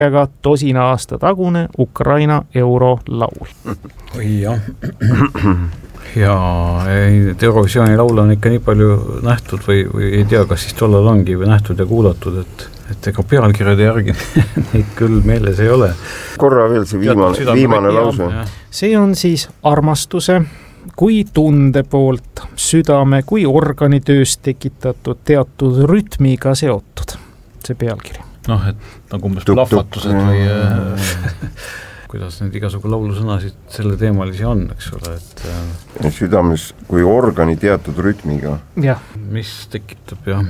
aga tosina aasta tagune Ukraina eurolaul. Oi jah. Ja Eurovisiooni laule on ikka nii palju nähtud või ei tea, kas siis tollal ongi või nähtud ja kuulatud, et ega pealkirjade järgi neid küll meeles ei ole. Korra veel see viimane lause. See on siis armastuse kui tunde poolt, südame kui organitööst tekitatud teatud rütmiga seotud. See pealkiri. Noh, et nagu umbes plahvatused või kuidas need igasugu laulusõnasid selle teemalisi on, eks ole, et südames kui organi teatud rütmiga. Jah. Mis tekitab, jah.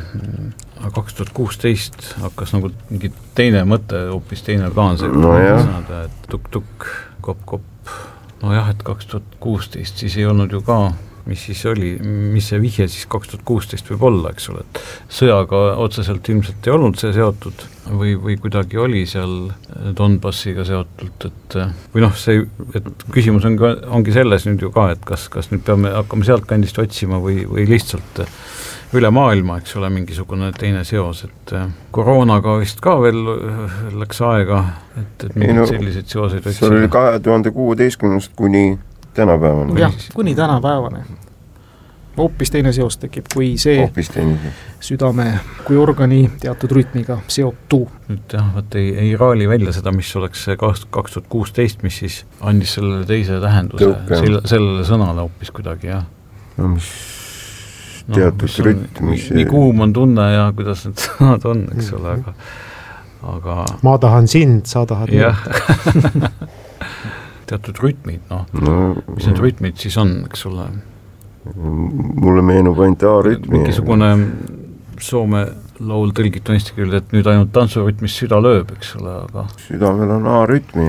2016 hakkas nagu mingi teine mõte, hoopis teine plaan see sõnada, et tuk-tuk, kopp-kopp. No jah, et 2016 siis ei olnud ju ka, mis siis oli, mis see vihje siis 2016 võib olla, eks ole, et sõjaga otseselt ilmselt ei olnud see seotud või kuidagi oli seal Donbassiga seotult, et või noh, see, et küsimus ongi selles nüüd ju ka, et kas nüüd peame hakkama sealt kandist otsima või lihtsalt üle maailma, eks ole, mingisugune teine seos, et koroonaga vist ka veel läks aega, et mingid sellised seoseid otsima. See oli 2016 kuni tänapäevane. Jah, kuni tänapäevane. Hoopis teine seos tekib, kui see südame kui organi teatud rütmiga seotu. Nüüd jah, ei raali välja seda, mis oleks 2016, mis siis andis sellele teise tähenduse, sellele sõnale hoopis kuidagi, jah. No mis teatud rütm. Nii kuum on tunne ja kuidas need sõnad on, eks ole, aga ma tahan sind, sa tahad mind. Teatud rütmid, mis need rütmid siis on, eks ole? Mulle meenub ainult A-rütmi. Mingisugune Soome laul tõlgitu eesti keelde, et nüüd ainult tantsurütmis süda lööb, eks ole, aga südamel on A-rütmi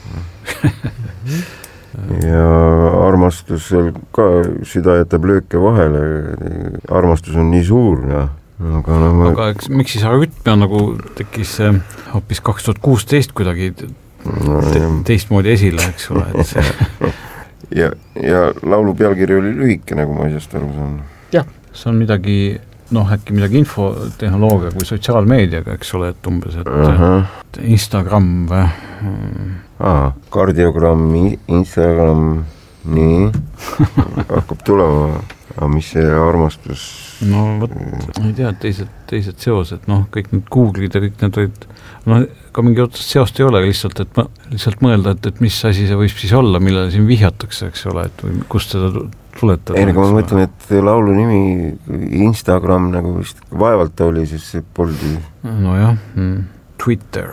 ja armastusel ka süda jätab lööke vahele, armastus on nii suur, aga miks siis rütmi on nagu tekkis hoopis 2016 kuidagi teistmoodi esile, eks ole, et see ja laulu pealkiri oli lühike, nagu ma asjast aru saan. Jah. See on midagi, äkki midagi infotehnoloogia kui sotsiaalmeediaga, eks ole, et umbes, et Instagram või? Kardiogramm, Instagram, nii, hakkab tulema, aga mis see armastus? No võt, ei tea, teised seosed, kõik need Google'id ja kõik need olid, ka mingi otsast seost ei ole lihtsalt, et lihtsalt mõelda, et mis asi see võib siis olla, millele siin vihjatakse, eks ole, et või kust seda tuletada. Ei, nagu ma mõtlen, et laulu nimi Instagram nagu vist vaevalt oli, siis see poldi. No jah, Twitter.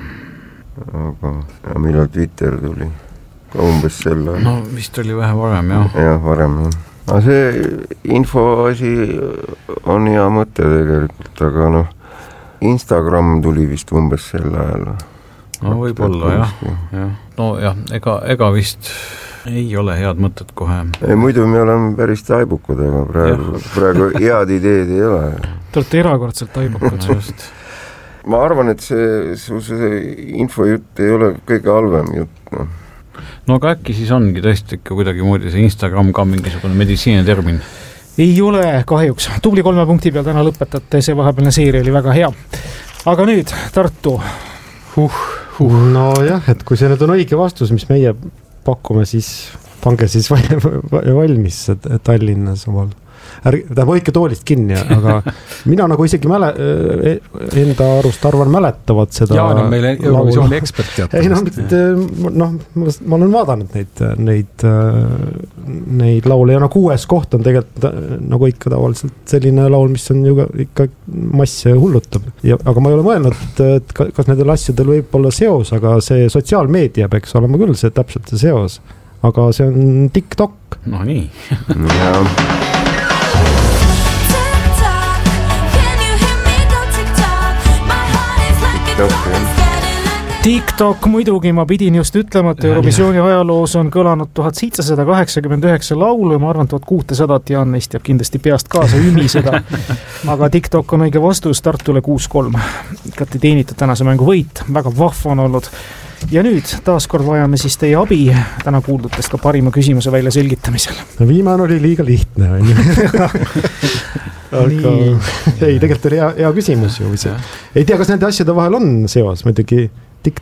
Aga millal Twitter tuli? Ka umbes selle. No vist oli vähe varem, jah. Jah, varem, jah. Aga see infoasi on hea mõte tegelikult, aga Instagram tuli vist umbes selle ajal. No võib-olla, jah. No jah, ega vist ei ole head mõtted kohe. Ei, muidu me oleme päris taibukud, aga praegu head ideed ei ole. Te olete erakordselt taibukud. Just. Ma arvan, et see infojutt ei ole kõige halvem jutt, No aga äkki siis ongi tõesti ikka kuidagi moodi see Instagram ka mingisugune meditsiine termin? Ei ole kahjuks. Tubli 3 punkti peal täna lõpetate, see vahepealne seeria oli väga hea. Aga nüüd Tartu. No jah, et kui see nüüd on õige vastus, mis meie pakume, siis pange siis valmis Tallinnas omal. Ta hoidke toolist kinni, aga mina nagu isegi enda arust arvan mäletavad seda. Jaan on meile Eurovisiooni ekspert ma olen vaadanud neid laule ja 6. koht on tegelikult nagu ikka tavaliselt selline laul, mis on ju ikka masse hullutab. Aga ma ei ole mõelnud, et kas nendel asjadel võib olla seos, aga see sotsiaalmeedia peaks olema küll see täpselt see seos. Aga see on TikTok. No nii. TikTok muidugi, ma pidin just ütlema, et Eurovisiooni ajaloos on kõlanud 1789 laulu ja ma arvan, 1600 Jaan neist jääb kindlasti peast kaasa ümiseda. Aga TikTok on õige vastus Tartule 6-3. Ikati teenitud tänase mängu võit, väga vahva on olnud. Ja nüüd taaskord vajame siis teie abi täna kuuldutest ka parima küsimuse välja selgitamisel. Viimane oli liiga lihtne. Ei, tegelikult oli hea küsimus ju. Ei tea, kas nende asjade vahel on seos, muidugi